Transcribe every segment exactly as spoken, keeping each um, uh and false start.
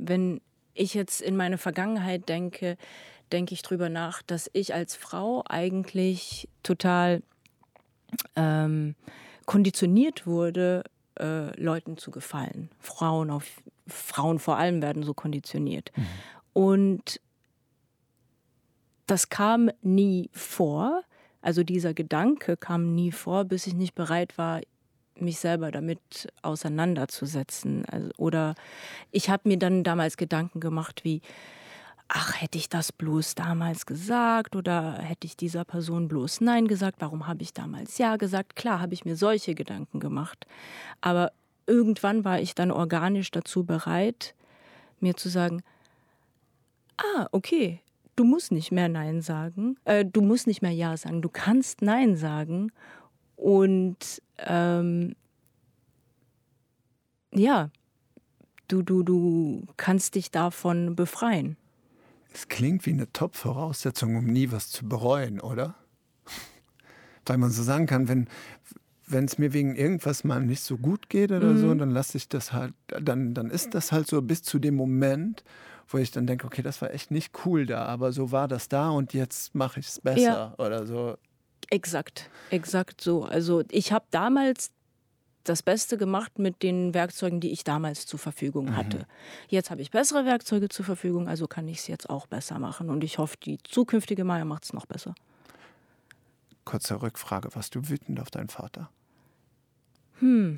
wenn ich jetzt in meine Vergangenheit denke, denke ich drüber nach, dass ich als Frau eigentlich total ähm, konditioniert wurde, äh, Leuten zu gefallen. Frauen, auf, Frauen vor allem werden so konditioniert. Mhm. Und das kam nie vor, also dieser Gedanke kam nie vor, bis ich nicht bereit war, mich selber damit auseinanderzusetzen. Also, oder ich habe mir dann damals Gedanken gemacht wie, ach, hätte ich das bloß damals gesagt oder hätte ich dieser Person bloß Nein gesagt? Warum habe ich damals Ja gesagt? Klar, habe ich mir solche Gedanken gemacht. Aber irgendwann war ich dann organisch dazu bereit, mir zu sagen, ah, okay, du musst nicht mehr Nein sagen, äh, du musst nicht mehr Ja sagen, du kannst Nein sagen und ähm, ja, du, du, du kannst dich davon befreien. Es klingt wie eine Top-Voraussetzung, um nie was zu bereuen, oder? Weil man so sagen kann, wenn wenn es mir wegen irgendwas mal nicht so gut geht oder mhm. so, dann lasse ich das halt, dann, dann ist das halt so bis zu dem Moment, wo ich dann denke, okay, das war echt nicht cool da, aber so war das da und jetzt mache ich es besser ja. oder so. Exakt, exakt so. Also ich habe damals das Beste gemacht mit den Werkzeugen, die ich damals zur Verfügung hatte. Mhm. Jetzt habe ich bessere Werkzeuge zur Verfügung, also kann ich es jetzt auch besser machen. Und ich hoffe, die zukünftige Maya macht es noch besser. Kurze Rückfrage, warst du wütend auf deinen Vater? Hm.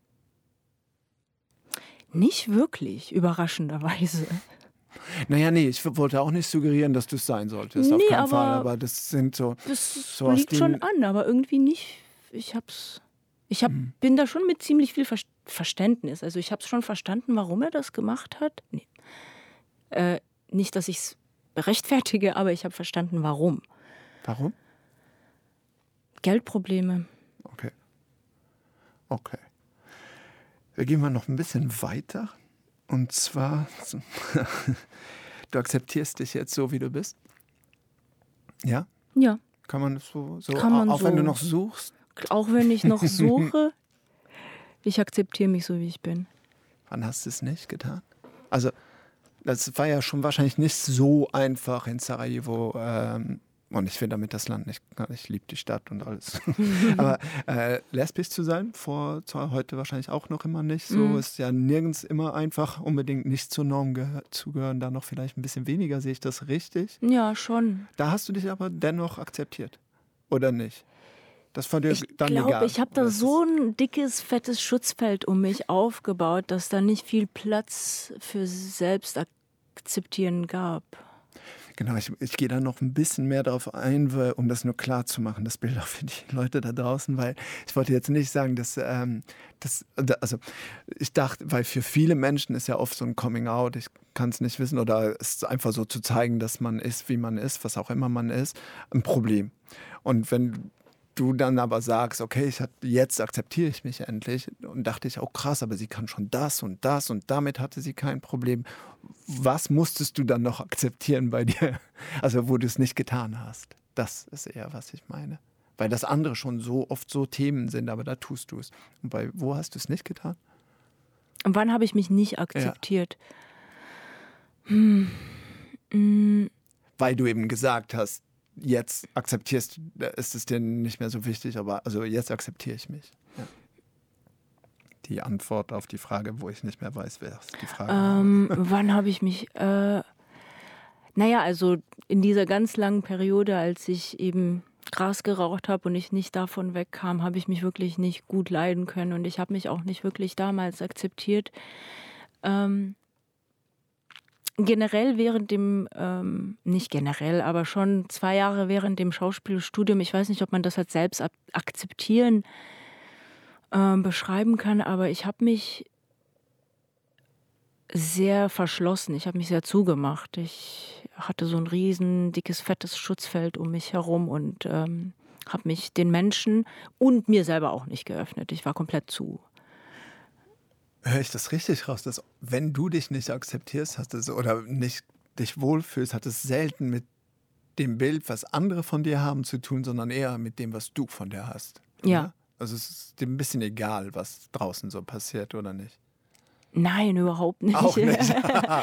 Nicht wirklich, überraschenderweise. Naja, nee, ich wollte auch nicht suggerieren, dass du es sein solltest, nee, auf keinen aber Fall. Aber das sind so... Das so liegt schon an, aber irgendwie nicht. Ich hab's... Ich hab, hm. bin da schon mit ziemlich viel Ver- Verständnis. Also ich habe es schon verstanden, warum er das gemacht hat. Nee. Äh, nicht, dass ich es rechtfertige, aber ich habe verstanden, warum. Warum? Geldprobleme. Okay. Okay. Wir gehen mal noch ein bisschen weiter. Und zwar, du akzeptierst dich jetzt so, wie du bist? Ja? Ja. Kann man das so, so Kann man auch so. Wenn du noch suchst? Auch wenn ich noch suche, ich akzeptiere mich so, wie ich bin. Wann hast du es nicht getan? Also, das war ja schon wahrscheinlich nicht so einfach in Sarajevo. Ähm, und ich finde damit das Land nicht, ich liebe die Stadt und alles. Aber äh, lesbisch zu sein, vor zwar heute wahrscheinlich auch noch immer nicht. So mhm. ist ja nirgends immer einfach, unbedingt nicht zur Norm gehör, zugehören. Da noch vielleicht ein bisschen weniger, sehe ich das richtig? Ja, schon. Da hast du dich aber dennoch akzeptiert, oder nicht? Das war dir ich dann glaub, egal. Ich glaube, ich habe da so ein dickes, fettes Schutzfeld um mich aufgebaut, dass da nicht viel Platz für Selbstakzeptieren gab. Genau, ich, ich gehe da noch ein bisschen mehr darauf ein, weil, um das nur klar zu machen, das Bild auch für die Leute da draußen, weil ich wollte jetzt nicht sagen, dass, ähm, dass also ich dachte, weil für viele Menschen ist ja oft so ein Coming-out, ich kann es nicht wissen, oder es ist einfach so zu zeigen, dass man ist, wie man ist, was auch immer man ist, ein Problem. Und wenn du dann aber sagst, okay, ich hab, jetzt akzeptiere ich mich endlich, und dachte ich, oh krass, aber sie kann schon das und das und damit hatte sie kein Problem. Was musstest du dann noch akzeptieren bei dir? Also wo du es nicht getan hast. Das ist eher, was ich meine. Weil das andere schon so oft so Themen sind, aber da tust du es. Und bei wo hast du es nicht getan? Und wann habe ich mich nicht akzeptiert? Ja. Hm. Hm. Weil du eben gesagt hast, jetzt akzeptierst, ist es dir nicht mehr so wichtig, aber also jetzt akzeptiere ich mich. Ja. Die Antwort auf die Frage, wo ich nicht mehr weiß, wer ist die Frage. Ähm, wann habe ich mich, äh, naja, also in dieser ganz langen Periode, als ich eben Gras geraucht habe und ich nicht davon wegkam, habe ich mich wirklich nicht gut leiden können und ich habe mich auch nicht wirklich damals akzeptiert. Ähm, Generell während dem, ähm, nicht generell, aber schon zwei Jahre während dem Schauspielstudium, ich weiß nicht, ob man das als Selbstakzeptieren ähm, beschreiben kann, aber ich habe mich sehr verschlossen, ich habe mich sehr zugemacht. Ich hatte so ein riesen, dickes, fettes Schutzfeld um mich herum und ähm, habe mich den Menschen und mir selber auch nicht geöffnet. Ich war komplett zu. Höre ich das richtig raus, dass wenn du dich nicht akzeptierst hast es, oder nicht dich wohlfühlst, hat es selten mit dem Bild, was andere von dir haben, zu tun, sondern eher mit dem, was du von dir hast. Oder? Ja. Also es ist dir ein bisschen egal, was draußen so passiert, oder nicht? Nein, überhaupt nicht. Auch nicht.